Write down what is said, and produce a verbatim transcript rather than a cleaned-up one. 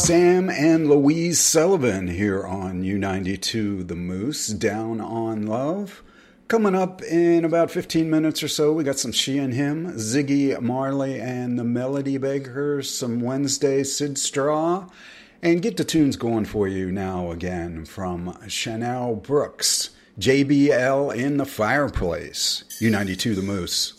Sam and Louise Sullivan here on U ninety-two The Moose, Down on Love. Coming up in about fifteen minutes or so, we got some She and Him, Ziggy Marley and the Melody Bakers, some Wednesday Sid Straw, and get the tunes going for you now again from Chanel Brooks, J B L in the Fireplace, U ninety-two The Moose.